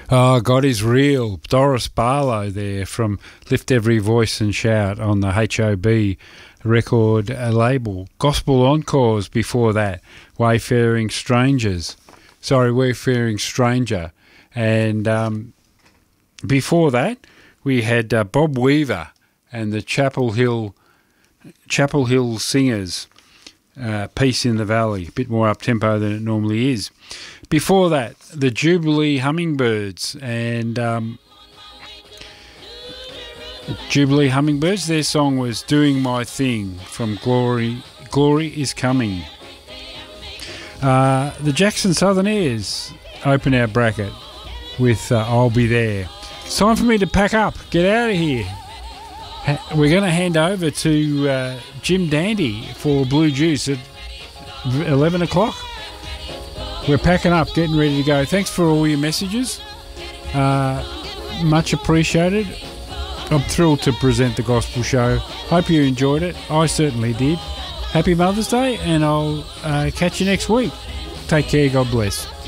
Oh, God is real. Doris Barlow there from Lift Every Voice and Shout on the HOB record label. Gospel Encores before that. Wayfaring Stranger. And before that, we had Bob Weaver and the Chapel Hill Singers. Peace in the Valley, a bit more up-tempo than it normally is. Before that, the Jubilee Hummingbirds and their song was Doing My Thing from Glory is Coming. The Jackson Southernaires open our bracket with I'll Be There. It's time for me to pack up, get out of here. We're going to hand over to Jim Dandy for Blue Juice at 11 o'clock. We're packing up, getting ready to go. Thanks for all your messages. Much appreciated. I'm thrilled to present the Gospel Show. Hope you enjoyed it. I certainly did. Happy Mother's Day, and I'll catch you next week. Take care. God bless.